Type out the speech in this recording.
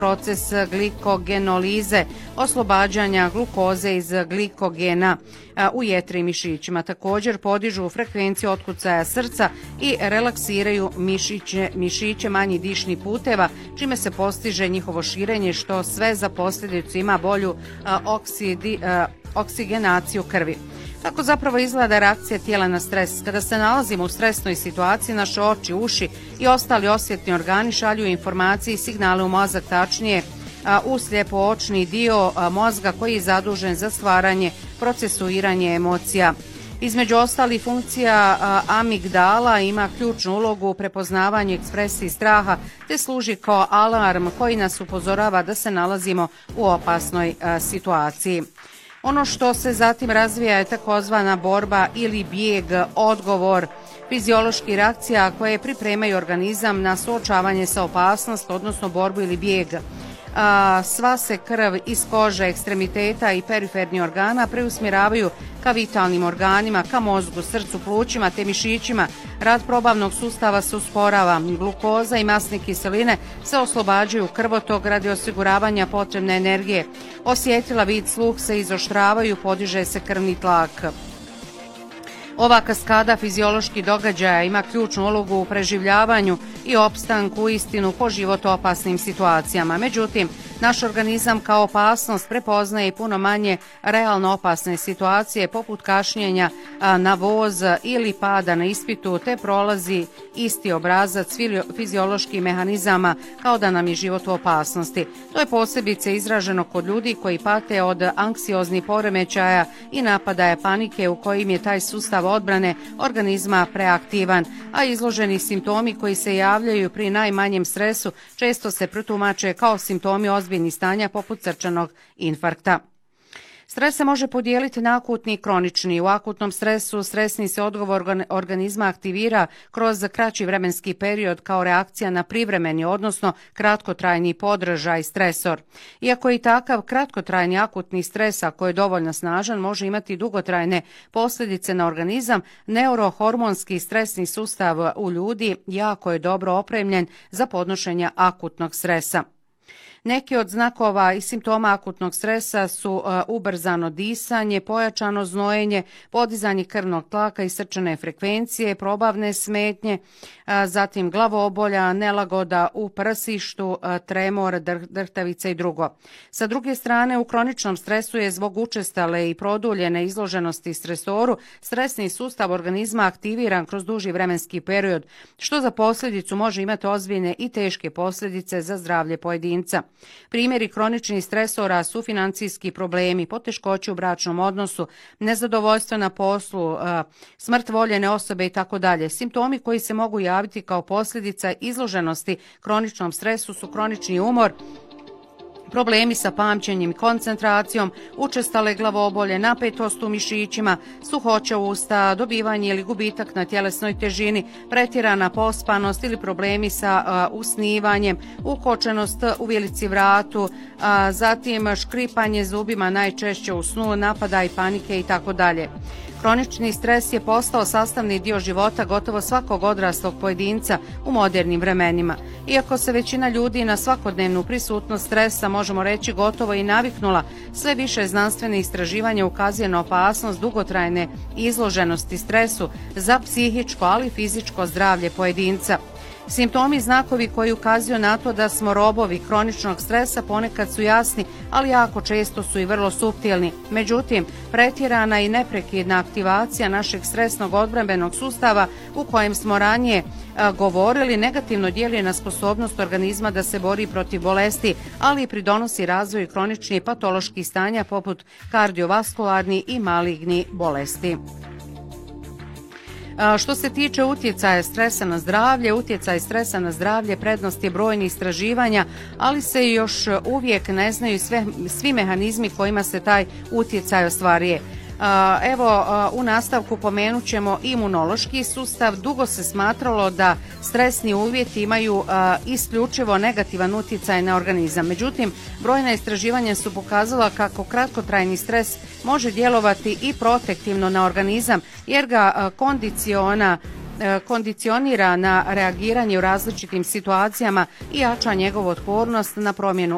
proces glikogenolize, oslobađanja glukoze iz glikogena u jetri i mišićima. Također podižu frekvenciju otkucaja srca i relaksiraju mišiće manjih dišnih puteva, čime se postiže njihovo širenje, što sve za posljedicu ima bolju oksigenaciju krvi. Kako zapravo izgleda reakcija tijela na stres? Kada se nalazimo u stresnoj situaciji, naše oči, uši i ostali osjetni organi šalju informacije i signale u mozak, tačnije u slijepoočni dio mozga koji je zadužen za stvaranje, procesuiranje emocija. Između ostalih funkcija amigdala ima ključnu ulogu u prepoznavanju ekspresiji straha te služi kao alarm koji nas upozorava da se nalazimo u opasnoj situaciji. Ono što se zatim razvija je takozvana borba ili bijeg, odgovor, fiziološki reakcija koje pripremaju organizam na suočavanje sa opasnost, odnosno borbu ili bijeg. Sva se krv iz kože, ekstremiteta i perifernih organa preusmjeravaju ka vitalnim organima, ka mozgu, srcu, plućima te mišićima. Rad probavnog sustava se usporava. Glukoza i masne kiseline se oslobađaju krvotok radi osiguravanja potrebne energije. Osjetila, vid, sluh se izoštravaju, podiže se krvni tlak. Ova kaskada fizioloških događaja ima ključnu ulogu u preživljavanju i opstanku istinu po život opasnim situacijama. Međutim, naš organizam kao opasnost prepoznaje i puno manje realno opasne situacije poput kašnjenja na voz ili pada na ispitu, te prolazi isti obrazac fizioloških mehanizama kao da nam je život u opasnosti. To je posebice izraženo kod ljudi koji pate od anksioznih poremećaja i napadaja panike u kojim je taj sustav odbrane organizma preaktivan, a izloženi simptomi koji se javljaju pri najmanjem stresu često se protumače kao simptomi ozbiljnih stanja poput srčanog infarkta. Stres se može podijeliti na akutni i kronični. U akutnom stresu stresni se odgovor organizma aktivira kroz kraći vremenski period kao reakcija na privremeni, odnosno kratkotrajni podržaj stresor. Iako je i takav kratkotrajni akutni stres, ako je dovoljno snažan, može imati dugotrajne posljedice na organizam, neurohormonski stresni sustav u ljudi jako je dobro opremljen za podnošenje akutnog stresa. Neki od znakova i simptoma akutnog stresa su ubrzano disanje, pojačano znojenje, podizanje krvnog tlaka i srčane frekvencije, probavne smetnje, zatim glavobolja, nelagoda u prsištu, tremor, drhtavica i drugo. Sa druge strane, u kroničnom stresu je zbog učestale i produljene izloženosti stresoru stresni sustav organizma aktiviran kroz duži vremenski period, što za posljedicu može imati ozbiljne i teške posljedice za zdravlje pojedinca. Primjeri kroničnih stresora su financijski problemi, poteškoće u bračnom odnosu, nezadovoljstvo na poslu, smrt voljene osobe itd. Simptomi koji se mogu javiti kao posljedica izloženosti kroničnom stresu su kronični umor, problemi sa pamćenjem i koncentracijom, učestale glavobolje, napetost u mišićima, suhoća usta, dobivanje ili gubitak na tjelesnoj težini, pretjerana pospanost ili problemi sa usnivanjem, ukočenost u vilici vratu, zatim škripanje zubima najčešće u snu, napadaj panike itd. Kronični stres je postao sastavni dio života gotovo svakog odraslog pojedinca u modernim vremenima. Iako se većina ljudi na svakodnevnu prisutnost stresa, možemo reći, gotovo i naviknula, sve više znanstvene istraživanja ukazuje na opasnost dugotrajne izloženosti stresu za psihičko, ali i fizičko zdravlje pojedinca. Simptomi i znakovi koji ukazuju na to da smo robovi kroničnog stresa ponekad su jasni, ali jako često su i vrlo suptilni. Međutim, pretjerana i neprekidna aktivacija našeg stresnog odbrambenog sustava u kojem smo ranije govorili negativno djeluje na sposobnost organizma da se bori protiv bolesti, ali i pridonosi razvoju kroničnih patoloških stanja poput kardiovaskularnih i malignih bolesti. Što se tiče utjecaja stresa na zdravlje, utjecaj stresa na zdravlje prednost je brojnih istraživanja, ali se još uvijek ne znaju svi mehanizmi kojima se taj utjecaj ostvaruje. Evo, u nastavku pomenut ćemo imunološki sustav. Dugo se smatralo da stresni uvjeti imaju isključivo negativan utjecaj na organizam. Međutim, brojna istraživanja su pokazala kako kratkotrajni stres može djelovati i protektivno na organizam, jer ga kondicionira na reagiranje u različitim situacijama i jača njegovu otpornost na promjenu